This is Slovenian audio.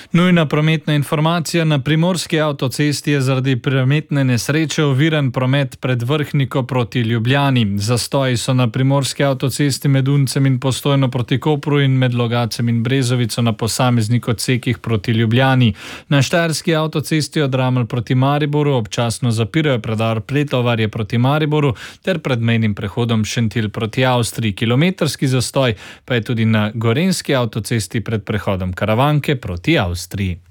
Nujna prometna informacija: na primorski avtocesti je zaradi prometne nesreče oviran promet pred Vrhniko proti Ljubljani. Zastoji so na primorski avtocesti med Uncem in Postojno proti Kopru in med Logacem in Brezovico na posameznih odsekih proti Ljubljani. Na štajerski avtocesti od Ramelj proti Mariboru občasno zapirajo predor Pletovarje proti Mariboru ter pred mejnim prehodom Šentilj proti Avstriji. Kilometrski zastoj pa je tudi na gorenjski avtocesti pred prehodom Karavanke proti Avstriji.